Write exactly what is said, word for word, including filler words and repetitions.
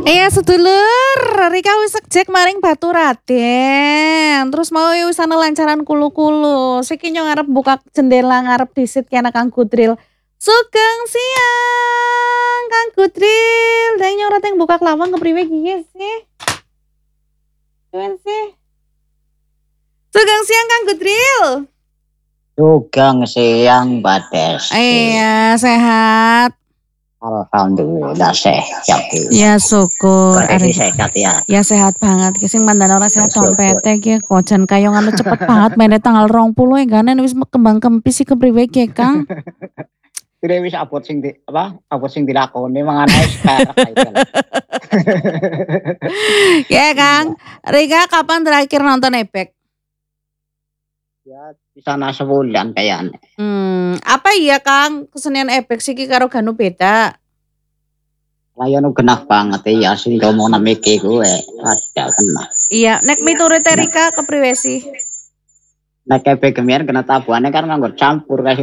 Iya sedulur, Rika wis sekjek maring Baturaden. Terus mau wis ana lancaran kulu-kulu. Siki nyong arep buka jendela ngarep disit kena Kang Gudril. Sugeng siang Kang Gudril. Deng nyong rateng buka lawang kepriwe iki sih? Kewen sih. Sugeng siang Kang Gudril. Sugeng siang Mbak Des. Iya, sehat. Alhamdulillah sehat. Ya syukur. Ari sehat ya. Ya sehat banget. Ki sing mandan ora sehat dompete ki gojan kayong anu cepet banget meneh tanggal rong puluh enggane wis kembang kempis iki kepriwe ki, Kang? Dire wis abot sing di, apa? Abot sing dilakoni mangane wis perak. Ya, Kang. Rika kapan terakhir nonton Ebek? Ya, di sana sebulan kayaknya. Hmm, apa iya Kang kesenian Ebek siki karo Ganu beda? Layan genah banget ya sing ngomong nameke kowe. Ada kena. Iya, nek miturute Rika kepriwe sih? Nek Ebek kemian kena tabuhane kan nganggo campur